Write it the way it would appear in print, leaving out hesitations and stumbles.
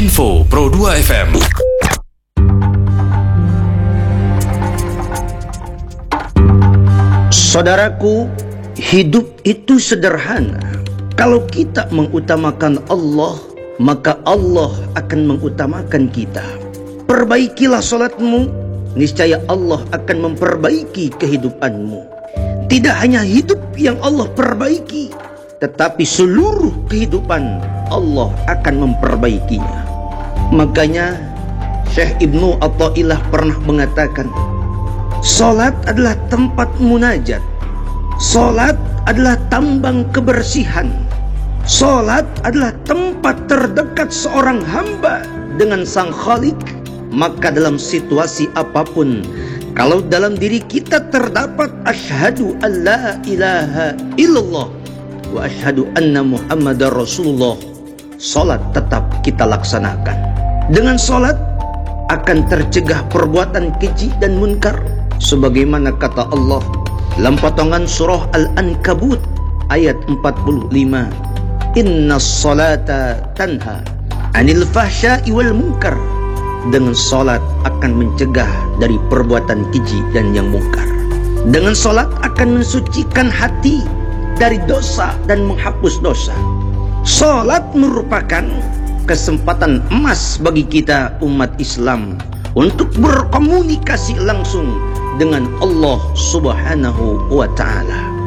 Info Pro 2 FM. Saudaraku, hidup itu sederhana. Kalau kita mengutamakan Allah, maka Allah akan mengutamakan kita. Perbaikilah salatmu, niscaya Allah akan memperbaiki kehidupanmu. Tidak hanya hidup yang Allah perbaiki, tetapi seluruh kehidupan Allah akan memperbaikinya. Makanya Syekh Ibnu Athaillah pernah mengatakan, salat adalah tempat munajat. Salat adalah tambang kebersihan. Salat adalah tempat terdekat seorang hamba dengan Sang Khalik. Maka dalam situasi apapun, kalau dalam diri kita terdapat asyhadu an la ilaha illallah wa asyhadu anna Muhammadar Rasulullah, salat tetap kita laksanakan. Dengan salat akan tercegah perbuatan keji dan munkar, sebagaimana kata Allah dalam potongan surah Al-Ankabut ayat 45, innas salata tanha anil fahsya'i wal munkar. Dengan salat akan mencegah dari perbuatan keji dan yang mungkar. Dengan salat akan mensucikan hati dari dosa dan menghapus dosa. Salat merupakan kesempatan emas bagi kita umat Islam untuk berkomunikasi langsung dengan Allah Subhanahu wa ta'ala.